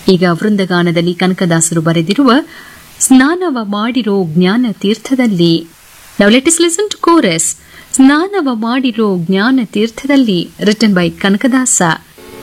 ಈಗ ವೃಂದಗಾನದಲ್ಲಿ ಕನಕದಾಸರು ಬರೆದಿರುವ ಸ್ನಾನವ ಮಾಡಿರೋ ಜ್ಞಾನ ತೀರ್ಥದಲ್ಲಿ. Now let us listen to chorus. ಸ್ನಾನವ ಮಾಡಿರೋ ಜ್ಞಾನ ತೀರ್ಥದಲ್ಲಿ, written by ಕನಕದಾಸ.